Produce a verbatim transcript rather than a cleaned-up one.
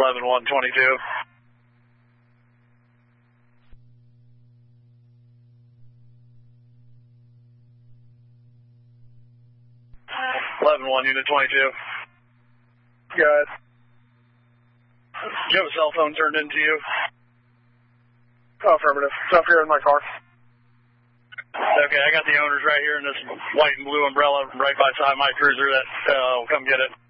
eleven one twenty-two. eleven one, unit twenty-two. Good. Do you have a cell phone turned into you? Oh, affirmative. It's up here in my car. Okay, I got the owners right here in this white and blue umbrella right beside my cruiser that uh, will come get it.